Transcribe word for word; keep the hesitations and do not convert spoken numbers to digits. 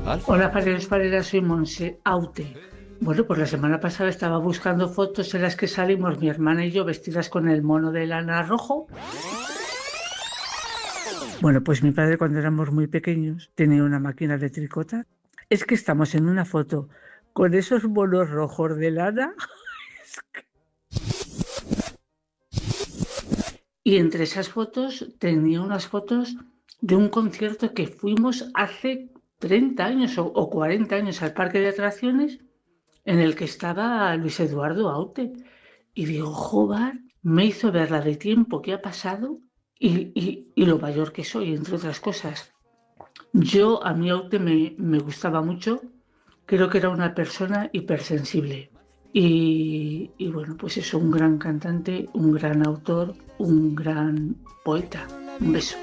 Alfa. Hola, Paredes Paredes, soy Monse Aute. Bueno, pues la semana pasada estaba buscando fotos en las que salimos mi hermana y yo vestidas con el mono de lana rojo. Bueno, pues mi padre cuando éramos muy pequeños tenía una máquina de tricotar. Es que estamos en una foto con esos monos rojos de lana y entre esas fotos tenía unas fotos de un concierto que fuimos hace treinta años o, o cuarenta años al parque de atracciones en el que estaba Luis Eduardo Aute. Y digo, joder, me hizo ver la de tiempo que ha pasado y, y, y lo mayor que soy, entre otras cosas. Yo, a mí Aute me, me gustaba mucho, creo que era una persona hipersensible. Y, y bueno, pues es un gran cantante, un gran autor, un gran poeta. Un beso.